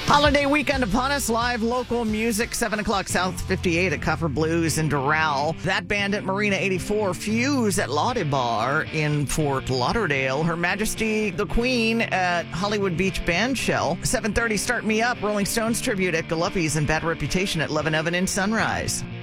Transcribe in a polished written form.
Holiday weekend upon us. Live local music, 7 o'clock South 58 at Copper Blues in Doral. That band at Marina 84. Fuse at Lottie Bar in Fort Lauderdale. Her Majesty the Queen at Hollywood Beach Band Shell. 7:30 Start Me Up. Rolling Stones tribute at Galuppi's and Bad Reputation at Love and Oven in Sunrise.